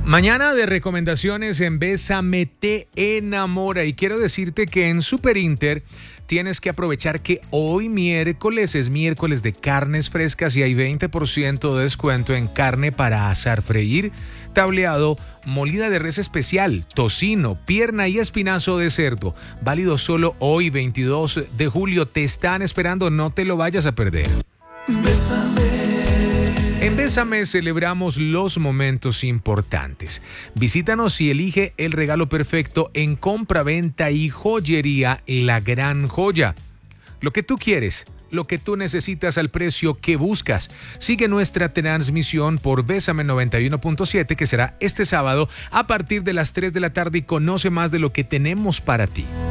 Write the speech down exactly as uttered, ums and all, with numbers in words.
Mañana de recomendaciones en Bésame te enamora, y quiero decirte que en Super Inter tienes que aprovechar que hoy miércoles es miércoles de carnes frescas y hay veinte por ciento de descuento en carne para asar, freír, tableado, molida de res especial, tocino, pierna y espinazo de cerdo. Válido solo hoy, veintidós de julio. Te están esperando, no te lo vayas a perder. Bésame. En Bésame celebramos los momentos importantes. Visítanos y elige el regalo perfecto en compra-venta y joyería La Gran Joya. Lo que tú quieres, lo que tú necesitas al precio que buscas. Sigue nuestra transmisión por Bésame noventa y uno punto siete, que será este sábado a partir de las tres de la tarde, y conoce más de lo que tenemos para ti.